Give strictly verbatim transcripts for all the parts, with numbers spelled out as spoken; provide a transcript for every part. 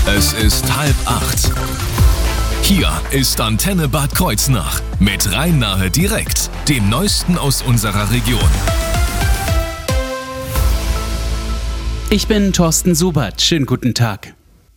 Es ist halb acht. Hier ist Antenne Bad Kreuznach mit Rhein-Nahe direkt, dem Neuesten aus unserer Region. Ich bin Thorsten Subert. Schönen guten Tag.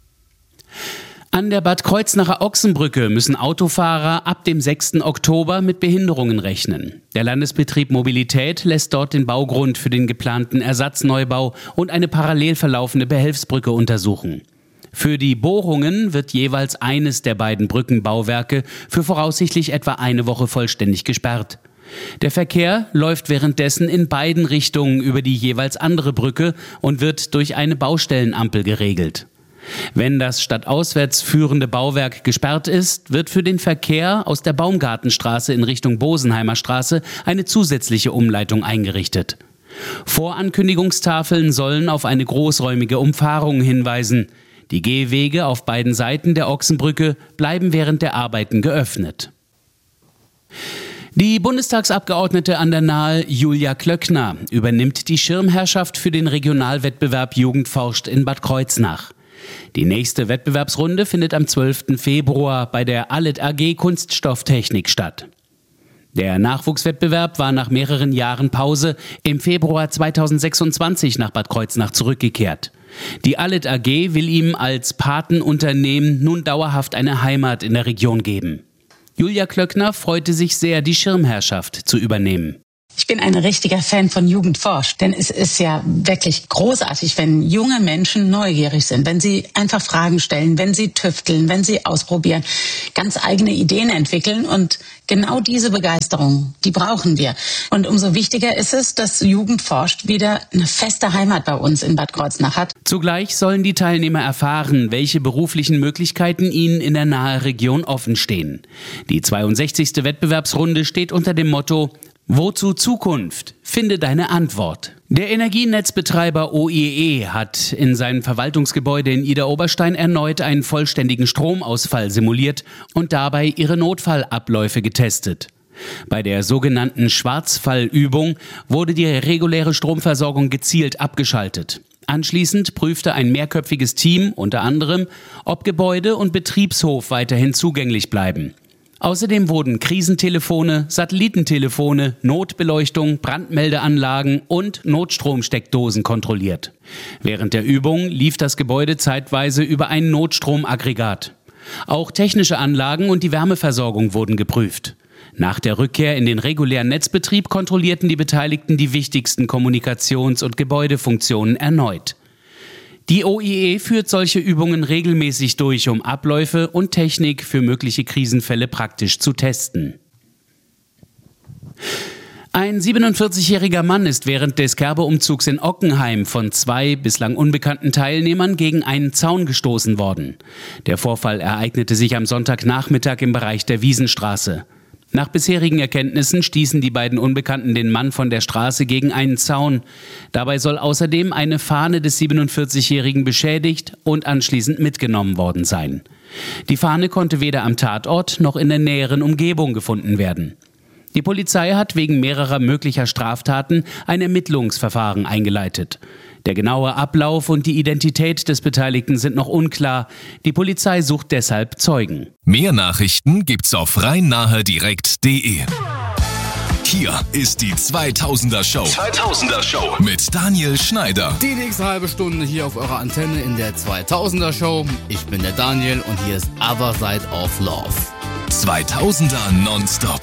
An der Bad Kreuznacher Ochsenbrücke müssen Autofahrer ab dem sechsten Oktober mit Behinderungen rechnen. Der Landesbetrieb Mobilität lässt dort den Baugrund für den geplanten Ersatzneubau und eine parallel verlaufende Behelfsbrücke untersuchen. Für die Bohrungen wird jeweils eines der beiden Brückenbauwerke für voraussichtlich etwa eine Woche vollständig gesperrt. Der Verkehr läuft währenddessen in beiden Richtungen über die jeweils andere Brücke und wird durch eine Baustellenampel geregelt. Wenn das stadtauswärts führende Bauwerk gesperrt ist, wird für den Verkehr aus der Baumgartenstraße in Richtung Bosenheimer Straße eine zusätzliche Umleitung eingerichtet. Vorankündigungstafeln sollen auf eine großräumige Umfahrung hinweisen. Die Gehwege auf beiden Seiten der Ochsenbrücke bleiben während der Arbeiten geöffnet. Die Bundestagsabgeordnete an der Nahe Julia Klöckner übernimmt die Schirmherrschaft für den Regionalwettbewerb Jugend forscht in Bad Kreuznach. Die nächste Wettbewerbsrunde findet am zwölften Februar bei der A L E T A G Kunststofftechnik statt. Der Nachwuchswettbewerb war nach mehreren Jahren Pause im Februar zweitausendsechsundzwanzig nach Bad Kreuznach zurückgekehrt. Die A L E T A G will ihm als Patenunternehmen nun dauerhaft eine Heimat in der Region geben. Julia Klöckner freute sich sehr, die Schirmherrschaft zu übernehmen. Ich bin ein richtiger Fan von Jugend forscht, denn es ist ja wirklich großartig, wenn junge Menschen neugierig sind, wenn sie einfach Fragen stellen, wenn sie tüfteln, wenn sie ausprobieren, ganz eigene Ideen entwickeln, und genau diese Begeisterung, die brauchen wir. Und umso wichtiger ist es, dass Jugend forscht wieder eine feste Heimat bei uns in Bad Kreuznach hat. Zugleich sollen die Teilnehmer erfahren, welche beruflichen Möglichkeiten ihnen in der nahen Region offen stehen. Die zweiundsechzigste Wettbewerbsrunde steht unter dem Motto Wozu Zukunft? Finde deine Antwort. Der Energienetzbetreiber O I E hat in seinem Verwaltungsgebäude in Idar-Oberstein erneut einen vollständigen Stromausfall simuliert und dabei ihre Notfallabläufe getestet. Bei der sogenannten Schwarzfallübung wurde die reguläre Stromversorgung gezielt abgeschaltet. Anschließend prüfte ein mehrköpfiges Team unter anderem, ob Gebäude und Betriebshof weiterhin zugänglich bleiben. Außerdem wurden Krisentelefone, Satellitentelefone, Notbeleuchtung, Brandmeldeanlagen und Notstromsteckdosen kontrolliert. Während der Übung lief das Gebäude zeitweise über ein Notstromaggregat. Auch technische Anlagen und die Wärmeversorgung wurden geprüft. Nach der Rückkehr in den regulären Netzbetrieb kontrollierten die Beteiligten die wichtigsten Kommunikations- und Gebäudefunktionen erneut. Die O I E führt solche Übungen regelmäßig durch, um Abläufe und Technik für mögliche Krisenfälle praktisch zu testen. Ein siebenundvierzigjähriger Mann ist während des Kerbe-Umzugs in Ockenheim von zwei bislang unbekannten Teilnehmern gegen einen Zaun gestoßen worden. Der Vorfall ereignete sich am Sonntagnachmittag im Bereich der Wiesenstraße. Nach bisherigen Erkenntnissen stießen die beiden Unbekannten den Mann von der Straße gegen einen Zaun. Dabei soll außerdem eine Fahne des siebenundvierzigjährigen beschädigt und anschließend mitgenommen worden sein. Die Fahne konnte weder am Tatort noch in der näheren Umgebung gefunden werden. Die Polizei hat wegen mehrerer möglicher Straftaten ein Ermittlungsverfahren eingeleitet. Der genaue Ablauf und die Identität des Beteiligten sind noch unklar. Die Polizei sucht deshalb Zeugen. Mehr Nachrichten gibt's auf rhein-nahe direkt punkt de. Hier ist die zweitausender Show. zweitausender Show mit Daniel Schneider. Die nächste halbe Stunde hier auf eurer Antenne in der zweitausender Show. Ich bin der Daniel und hier ist Other Side of Love. zweitausender nonstop.